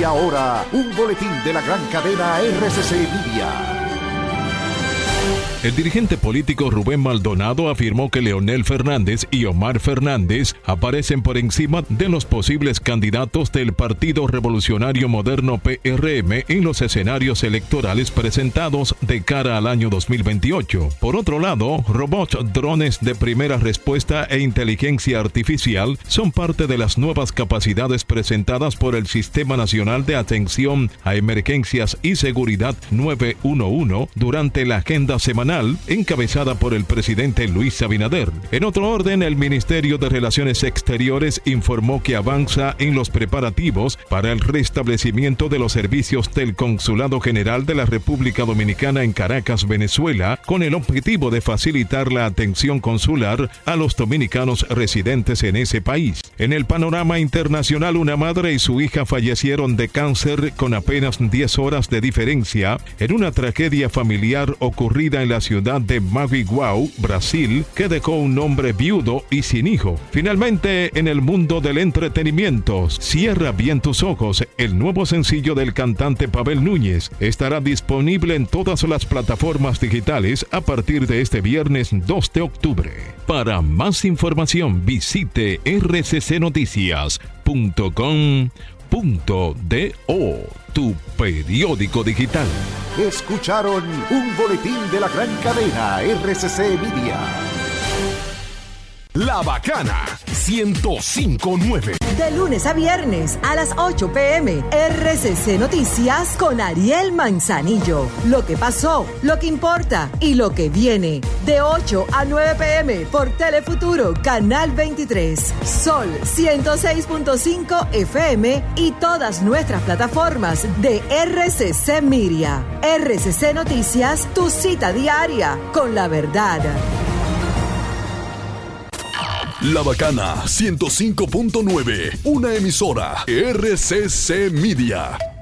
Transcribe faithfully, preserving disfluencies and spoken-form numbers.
Y ahora, un boletín de la gran cadena R C C Media. El dirigente político Rubén Maldonado afirmó que Leonel Fernández y Omar Fernández aparecen por encima de los posibles candidatos del Partido Revolucionario Moderno P R M en los escenarios electorales presentados de cara al año dos mil veintiocho. Por otro lado, robots, drones de primera respuesta e inteligencia artificial son parte de las nuevas capacidades presentadas por el Sistema Nacional de Atención a Emergencias y Seguridad nueve uno uno durante la agenda semanal encabezada por el presidente Luis Abinader. En otro orden, el Ministerio de Relaciones Exteriores informó que avanza en los preparativos para el restablecimiento de los servicios del Consulado General de la República Dominicana en Caracas, Venezuela, con el objetivo de facilitar la atención consular a los dominicanos residentes en ese país. En el panorama internacional, una madre y su hija fallecieron de cáncer con apenas diez horas de diferencia en una tragedia familiar ocurrida en la ciudad de Maguiguau, Brasil, que dejó un hombre viudo y sin hijo. Finalmente, en el mundo del entretenimiento, Cierra bien tus ojos, el nuevo sencillo del cantante Pavel Núñez, estará disponible en todas las plataformas digitales a partir de este viernes dos de octubre. Para más información, visite r c c noticias punto com punto do, tu periódico digital. Escucharon un boletín de la gran cadena R C C Media. La Bacana ciento cinco punto nueve. De lunes a viernes a las ocho p m R C C Noticias con Ariel Manzanillo. Lo que pasó, lo que importa y lo que viene. De ocho a nueve p m por Telefuturo, Canal veintitrés. Sol ciento seis punto cinco F M y todas nuestras plataformas de R C C Media. R C C Noticias, tu cita diaria con la verdad. La Bacana ciento cinco punto nueve, una emisora R C C Media.